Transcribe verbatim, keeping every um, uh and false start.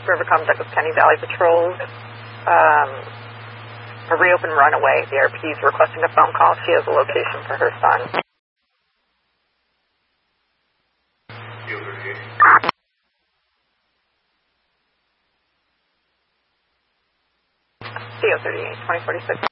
Rivercom Douglas County Valley Patrols. Um, a reopened runaway. The R P is requesting a phone call. She has a location for her son. C O thirty-eight, twenty forty-six.